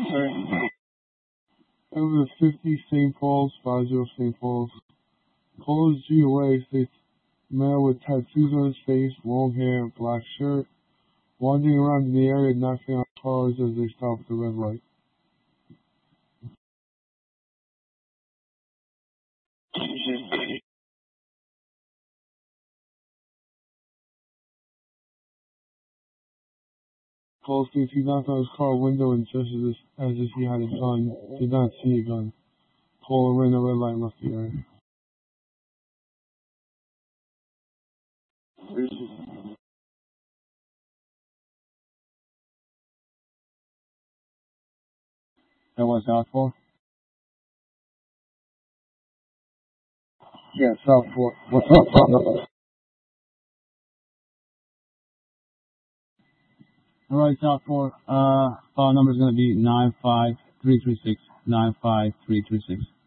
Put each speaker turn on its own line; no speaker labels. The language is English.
Over 50 St. Paul's, 50 St. Paul's. Caller's GOA states male with tattoos on his face, long hair, black shirt, wandering around in the area knocking on cars as they stop at the red light. Caller states he knocked on his car window and just as if he had a gun, did not see a gun. Caller ran a red light and left the area. That was South 4? Yeah, South 4. Alright, South 4. File number is going to be 95336. 95336.